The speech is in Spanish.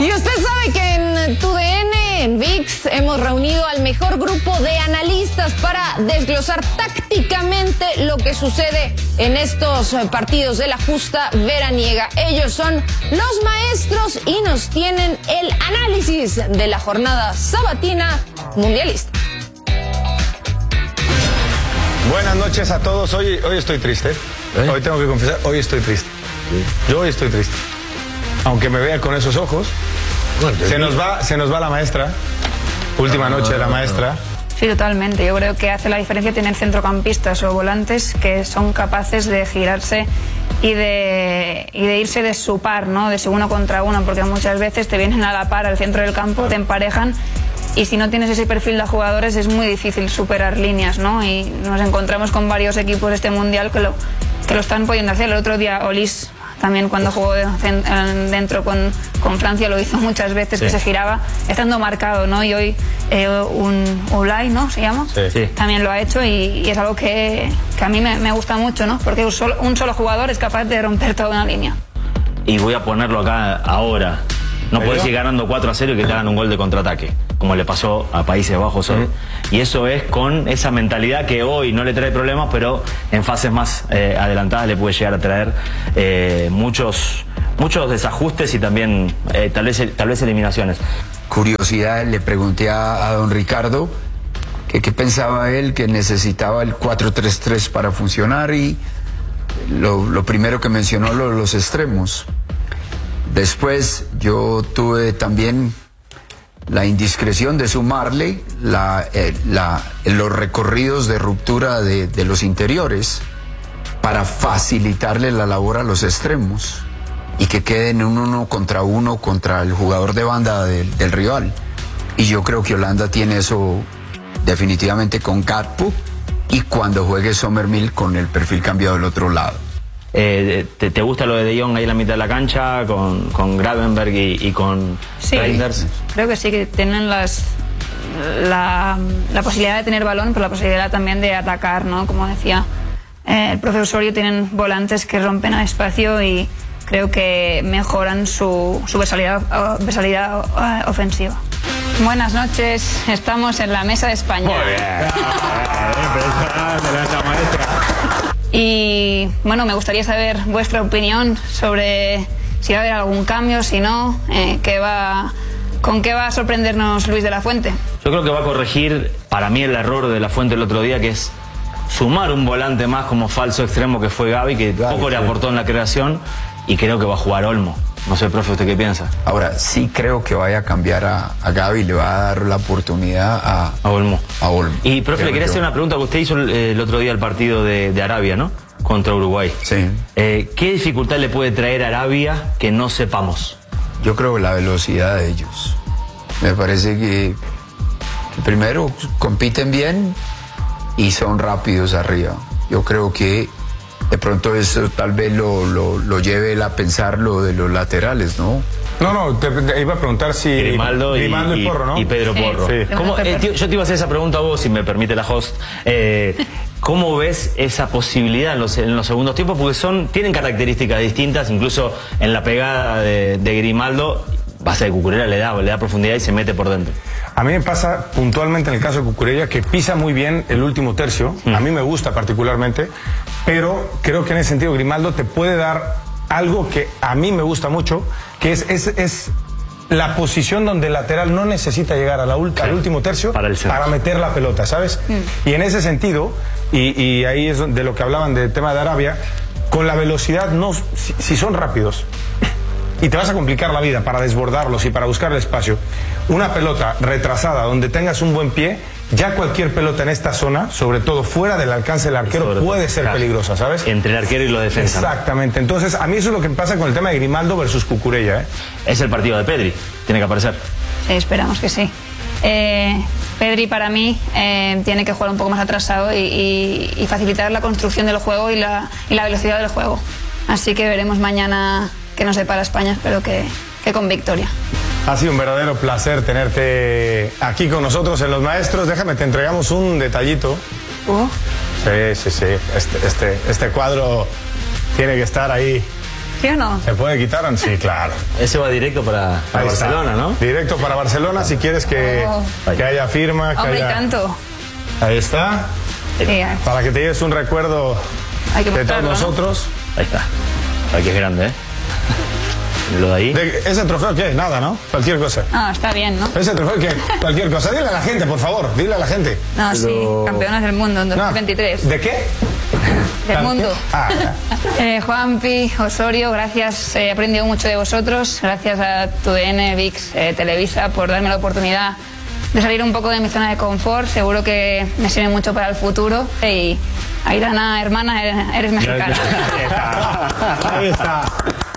Y usted sabe que en TUDN, en ViX, hemos reunido al mejor grupo de analistas para desglosar tácticamente lo que sucede en estos partidos de la justa veraniega. Ellos son los maestros y nos tienen el análisis de la jornada sabatina mundialista. Buenas noches a todos. Hoy estoy triste. Hoy tengo que confesar, hoy estoy triste. Yo hoy estoy triste. Aunque me vea con esos ojos, se nos va la maestra. Última noche de la maestra. Sí, totalmente. Yo creo que hace la diferencia tener centrocampistas o volantes que son capaces de girarse y de irse de su par, ¿no? De su uno contra uno, porque muchas veces te vienen a la par al centro del campo, te emparejan. Y si no tienes ese perfil de jugadores es muy difícil superar líneas, ¿no? Y nos encontramos con varios equipos de este mundial que lo están pudiendo hacer. El otro día Olis también, cuando jugó dentro con Francia, lo hizo muchas veces, sí, que se giraba estando marcado, ¿no? Y hoy un Ulay, ¿no? ¿Se llama? Sí. También lo ha hecho y es algo que a mí me gusta mucho, ¿no? Porque un solo jugador es capaz de romper toda una línea. Y voy a ponerlo acá ahora. No puedes ir ganando 4-0 y que te hagan un gol de contraataque, como le pasó a Países Bajos hoy. Y eso es con esa mentalidad que hoy no le trae problemas, pero en fases más adelantadas le puede llegar a traer muchos desajustes y también tal vez eliminaciones. Curiosidad, le pregunté a don Ricardo que qué pensaba él, que necesitaba el 4-3-3 para funcionar, y lo primero que mencionó los extremos. Después yo tuve también la indiscreción de sumarle los recorridos de ruptura de los interiores para facilitarle la labor a los extremos y que queden un uno contra el jugador de banda del rival. Y yo creo que Holanda tiene eso definitivamente con Gakpo, y cuando juegue Sommerville con el perfil cambiado del otro lado. ¿Te gusta lo de Jong ahí en la mitad de la cancha con Gravenberg y con Reinders? Creo que sí, que tienen la posibilidad de tener balón, pero la posibilidad también de atacar, ¿no? Como decía el profesor Osorio, tienen volantes que rompen a espacio y creo que mejoran su versatilidad ofensiva. Buenas noches, estamos en la mesa de España. Muy bien. Y bueno, me gustaría saber vuestra opinión sobre si va a haber algún cambio, si no, con qué va a sorprendernos Luis de la Fuente. Yo creo que va a corregir para mí el error de la Fuente el otro día, que es sumar un volante más como falso extremo, que fue Gavi, que poco le aportó en la creación, y creo que va a jugar Olmo. No sé, profe, ¿usted qué piensa? Ahora, sí creo que vaya a cambiar a Gavi, le va a dar la oportunidad a Olmo. Y, profe, le quería hacer una pregunta que usted hizo el otro día al partido de Arabia, ¿no? Contra Uruguay. Sí. ¿Qué dificultad le puede traer a Arabia que no sepamos? Yo creo que la velocidad de ellos. Me parece que primero compiten bien y son rápidos arriba. Yo creo que de pronto eso tal vez lo lleve él a pensar lo de los laterales, ¿no? No, te iba a preguntar si Grimaldo y Porro, ¿no? Y Pedro Porro. Sí. Yo te iba a hacer esa pregunta a vos, si me permite la host. ¿Cómo ves esa posibilidad en los segundos tiempos? Porque tienen características distintas, incluso en la pegada de Grimaldo, base de Cucurella le da profundidad y se mete por dentro. A mí me pasa puntualmente en el caso de Cucurella que pisa muy bien el último tercio. A mí me gusta particularmente, pero creo que en ese sentido Grimaldo te puede dar algo que a mí me gusta mucho, que es la posición donde el lateral no necesita llegar al último tercio para meter la pelota, ¿sabes? Y en ese sentido, y ahí es de lo que hablaban del tema de Arabia, con la velocidad, si son rápidos, y te vas a complicar la vida para desbordarlos y para buscar el espacio, una pelota retrasada donde tengas un buen pie, ya cualquier pelota en esta zona, sobre todo fuera del alcance del arquero, puede ser peligrosa, ¿sabes? Entre el arquero y la defensa. Exactamente. ¿No? Entonces, a mí eso es lo que pasa con el tema de Grimaldo versus Cucurella, ¿eh? Es el partido de Pedri, tiene que aparecer. Sí, esperamos que sí. Pedri para mí tiene que jugar un poco más atrasado y facilitar la construcción del juego y la velocidad del juego. Así que veremos mañana qué nos depara España, espero que con victoria. Ha sido un verdadero placer tenerte aquí con nosotros en Los Maestros. Déjame, te entregamos un detallito. Sí. Este cuadro tiene que estar ahí ¿Sí o no? ¿Se puede quitar? Sí, claro. Ese va directo para Ahí está. Barcelona, ¿no? Directo para Barcelona, si quieres que haya firma. Que Hombre, y haya... tanto. Ahí está. Sí, Para que te lleves un recuerdo hay que de todos mostrarlo, ¿no? nosotros. Ahí está. Aquí es grande, ¿eh? Lo de ahí. ¿Ese trofeo qué? Nada, ¿no? Cualquier cosa. Ah, está bien, ¿no? ¿Ese trofeo qué? Cualquier cosa. Dile a la gente, por favor. Dile a la gente. No, sí, campeonas del mundo en 2023. ¿De qué? Del mundo. Ah, Juanpi, Osorio, gracias. He aprendido mucho de vosotros. Gracias a TUDN, VIX, Televisa por darme la oportunidad de salir un poco de mi zona de confort. Seguro que me sirve mucho para el futuro. Y Aitana, hermana, eres mexicana. Ahí está.